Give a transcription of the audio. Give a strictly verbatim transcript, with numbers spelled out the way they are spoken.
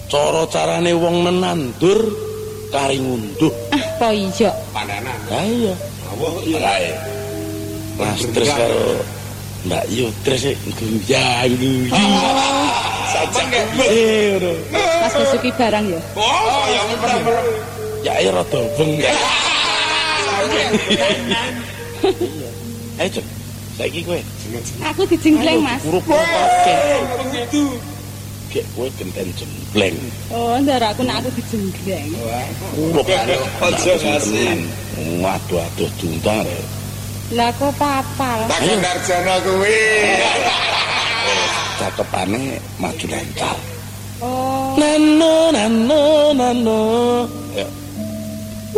cara carane wong nenandur kari ngunduh. Ah, kok iya? Pandanan. Ha iya. Kae. Mas terus karo Mbak Yudres guyang guyu. Sajak Eh, Mas Basuki barang ya. Oh, ya bener. ya ayo rada bengek. Ayo Cuk, saiki kowe. Aku dijenggleng, Mas. Kuruk pakai. Begitu. Kayak kowe genten jembleng. Oh, ndara aku nek aku dijenggleng. Kuruk karo Aja ngasih. Waduh aduh dundang. Lah kok papal. Tak Darjana kuwi. Cakepane maju lancar. Oh, Nano nano nano. Ya.